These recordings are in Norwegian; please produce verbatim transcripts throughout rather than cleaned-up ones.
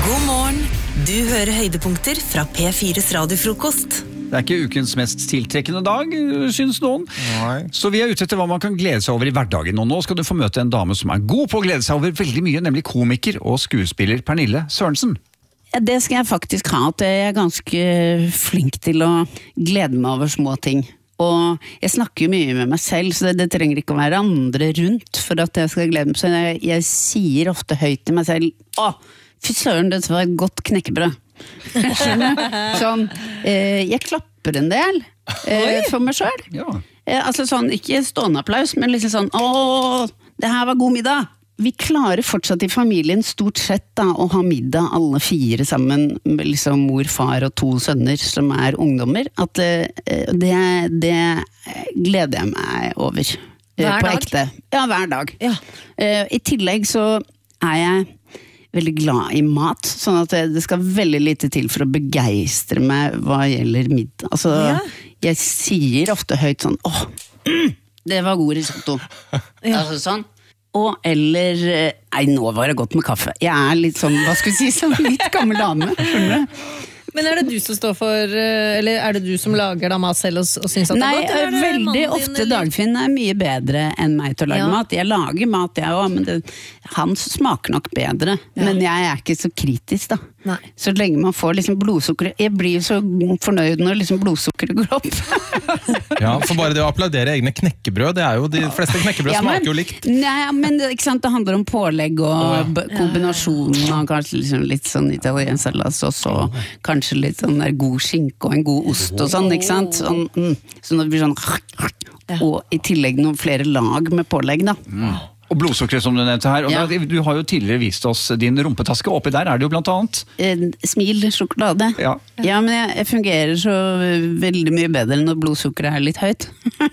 God morgen, du hører høydepunkter fra P fires radiofrokost. Det er ikke ukens mest tiltrekkende dag, synes noen. Nei. Så vi er ute etter hva man kan glede seg over i hverdagen. Og nå skal du få møte en dame som er god på å glede seg over veldig mye, nemlig komiker og skuespiller Pernille Sørensen. Ja, det skal jeg faktisk ha, at jeg er ganske flink til å glede meg over små ting. Og jeg snakker jo mye med meg selv, så det, det trenger ikke å være andre rundt for at jeg skal glede meg. Så jeg, jeg sier ofte høyt til meg selv, å, fy søren, dette var et godt knekkebrød. Skjønner? Sånn, eh, jeg klapper en del eh, for meg selv. Ja. Eh, altså sånn, ikke stående applaus, men liksom sånn, å, det her var god middag. Vi klarer fortsatt i familien stort sett da, å ha middag alle fire sammen, med liksom mor, far og to sønner som er ungdommer, at eh, det, det gleder jeg meg over. eh, Hver på dag? ekte. Ja, hver dag. Ja. Eh, I tillegg så er jeg veldig glad i mat, sånn at det, det skal veldig lite til for å begeistre meg hva gjelder middag. Altså, Ja. jeg sier ofte høyt sånn, åh, mm, det var god risotto. Ja. Altså sånn. Og eller, nei, nå var det godt med kaffe. Jeg er litt sånn, hva skal jeg si, sånn litt gammel dame, skjønner du? Men er det du som står for, eller er det du som lager da mat selv og, og synes at Nei, det er godt? eller er det veldig mannen din, ofte eller? Dagfinn er mye bedre enn meg til å lage Ja. mat. Jeg lager mat, jeg også, men det, han smaker nok bedre. Men jeg er ikke så kritisk da. Nei. Så lenge man får liksom blodsukker, jeg blir så fornøyd når liksom blodsukkeret går opp. Ja, for bare det å applaudere egne knekkebrød, det er jo de fleste knekkebrød Ja, men- smaker jo likt. Nei, men det, ikke sant, det handler om pålegg og Å, ja. b- kombinasjonen av kanskje liksom litt sånn italiensk salat, og så kanskje litt sånn der god skinke og en god ost og sånn, ikke sant? Sånn, mm, så det blir sånn, og i tillegg noen flere lag med pålegg da. Og blodsukkeret som du nevnte her. Og Ja. da, du har jo tidligere vist oss din rumpetaske. Oppi der er det jo blant annet. Eh, Smil sjokolade. Ja. Ja, men jeg, jeg fungerer så veldig mye bedre når blodsukkeret er litt høyt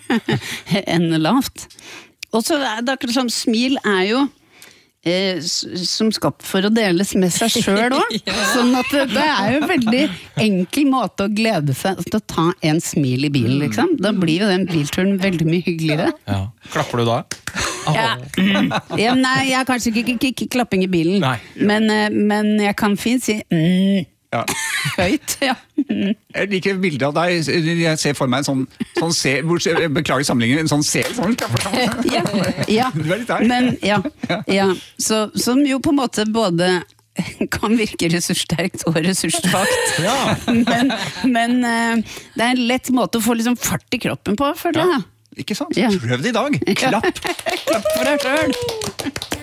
enn lavt. Og så er det akkurat som smil er jo eh, s- som skapt for å deles med seg selv også. Sånn at det, det er jo en veldig enkel måte å glede seg til å ta en smil i bilen, liksom. Da blir jo den bilturen veldig mye hyggeligere. Ja. Klapper du da? Ja. Ja, nei, jeg har kanskje ikke, ikke, ikke klapping i bilen, Nei. men, eh, men jeg kan fint si mm, Ja. høyt, ja. Jeg liker bildet av deg. Jeg ser for meg en sånn, sånn se, bortsett- beklager sammenligningen, en sånn se, sånn, Ja, ja. Du er litt der. Men, ja, ja. Så, som jo på en måte både kan virke ressurssterkt og ressurssvakt. Ja. Men, men eh, det er en lett måte å få liksom fart i kroppen på, føler jeg. Ikke sant? Ja. Prøv det i dag. Klapp. Klapp for deg selv.